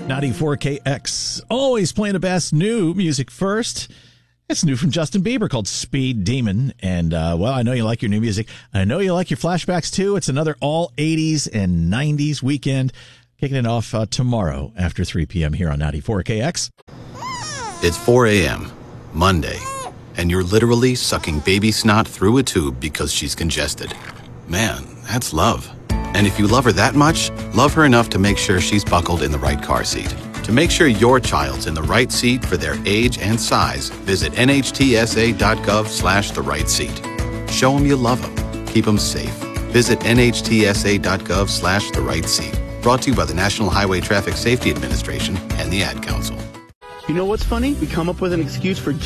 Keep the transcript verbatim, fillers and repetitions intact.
ninety-four K X, always playing the best new music first. It's new from Justin Bieber called Speed Demon. And, uh, well, I know you like your new music. I know you like your flashbacks, too. It's another all eighties and nineties weekend, kicking it off uh, tomorrow after three p.m. here on ninety-four K X. It's four a.m., Monday, and you're literally sucking baby snot through a tube because she's congested. Man, that's love. And if you love her that much, love her enough to make sure she's buckled in the right car seat. To make sure your child's in the right seat for their age and size, visit nhtsa.gov slash the right seat. Show them you love them. Keep them safe. Visit nhtsa.gov slash the right seat. Brought to you by the National Highway Traffic Safety Administration and the Ad Council. You know what's funny? We come up with an excuse for